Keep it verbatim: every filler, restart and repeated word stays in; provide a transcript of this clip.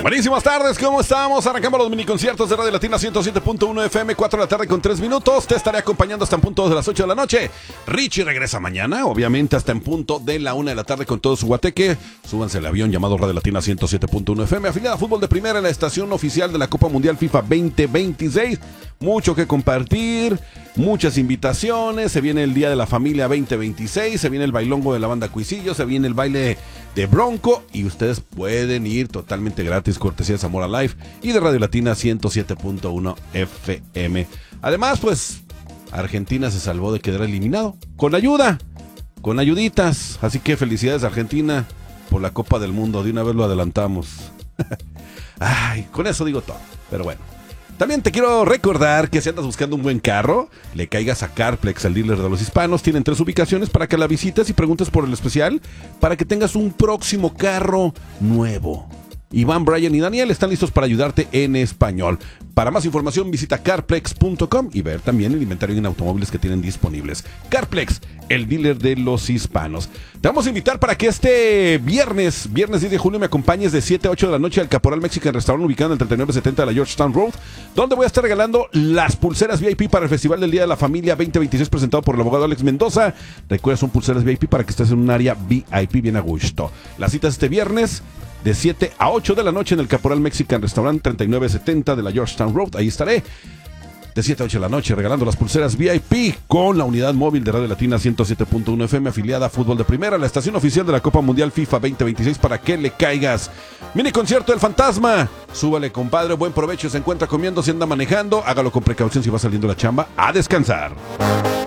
Buenísimas tardes, ¿cómo estamos? Arrancamos los miniconciertos de Radio Latina ciento siete punto uno F M, cuatro de la tarde con tres minutos. Te estaré acompañando hasta en punto de las ocho de la noche. Richie regresa mañana, obviamente hasta en punto de la una de la tarde con todo su guateque. Súbanse al avión llamado Radio Latina ciento siete punto uno F M, afiliada a Fútbol de Primera en la estación oficial de la Copa Mundial FIFA veinte veintiséis. Mucho que compartir, muchas invitaciones. Se viene el Día de la Familia veinte veintiséis, se viene el bailongo de la banda Cuisillo, se viene el baile de Bronco y ustedes pueden ir totalmente gratis, cortesía de Zamora Live y de Radio Latina ciento siete punto uno F M. Además, pues, Argentina se salvó de quedar eliminado, con ayuda, con ayuditas, así que felicidades Argentina por la Copa del Mundo, de una vez lo adelantamos. Ay, con eso digo todo, pero bueno. También te quiero recordar que si andas buscando un buen carro, le caigas a Carplex, el dealer de los hispanos. Tienen tres ubicaciones para que la visites y preguntes por el especial para que tengas un próximo carro nuevo. Iván, Brian y Daniel están listos para ayudarte en español. Para más información visita carplex punto com y ver también el inventario en automóviles que tienen disponibles. Carplex, el dealer de los hispanos. Te vamos a invitar para que este viernes, viernes diez de julio, me acompañes de siete a ocho de la noche al Caporal Mexican Restaurant ubicado en el treinta y nueve setenta de la Georgetown Road, donde voy a estar regalando las pulseras V I P para el Festival del Día de la Familia veinte veintiséis presentado por el abogado Alex Mendoza. Recuerda, son pulseras V I P para que estés en un área V I P bien a gusto. La cita es este viernes de siete a ocho de la noche en el Caporal Mexican Restaurant treinta y nueve setenta de la Georgetown Road. Ahí estaré de siete a ocho de la noche regalando las pulseras V I P con la unidad móvil de Radio Latina ciento siete punto uno F M afiliada a Fútbol de Primera, la estación oficial de la Copa Mundial FIFA veinte veintiséis, para que le caigas. Mini concierto del Fantasma. Súbale, compadre, buen provecho. Se encuentra comiendo, si anda manejando, hágalo con precaución si va saliendo de la chamba. A descansar.